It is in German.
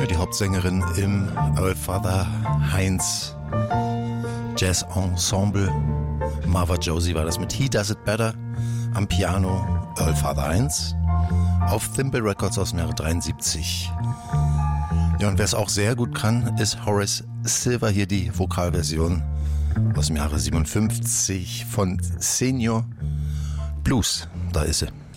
die Hauptsängerin im Earl Father Heinz Jazz Ensemble. Marva Josie war das mit He Does It Better. Am Piano Earl Father Heinz. Auf Thimble Records aus dem Jahre 73. Ja, und wer es auch sehr gut kann, ist Horace Silver. Hier die Vokalversion aus dem Jahre 57 von Senior Blues. Da ist sie.